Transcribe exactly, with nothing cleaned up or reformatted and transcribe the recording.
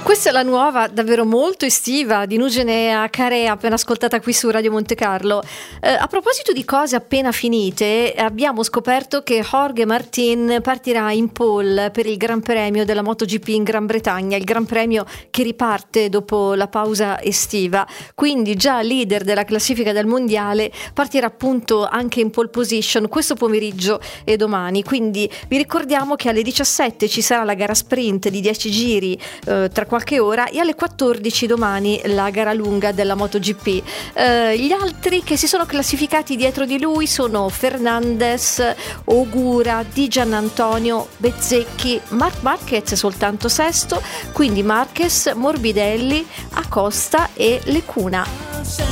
Questa è la nuova, davvero molto estiva, di Nugene Carea, appena ascoltata qui su Radio Monte Carlo. Eh, a proposito di cose appena finite, abbiamo scoperto che Jorge Martin partirà in pole per il Gran Premio della MotoGP in Gran Bretagna, il Gran Premio che riparte dopo la pausa estiva. Quindi già leader della classifica del mondiale, partirà appunto anche in pole position questo pomeriggio e domani. Quindi vi ricordiamo che alle diciassette ci sarà la gara sprint di dieci giri eh, tra qualche ora, e alle quattordici domani la gara lunga della MotoGP. Eh, gli altri che si sono classificati dietro di lui sono Fernandez, Ogura, Di Giannantonio, Bezzecchi, Marc Marquez soltanto sesto, quindi Marquez, Morbidelli, Acosta e Lecuna.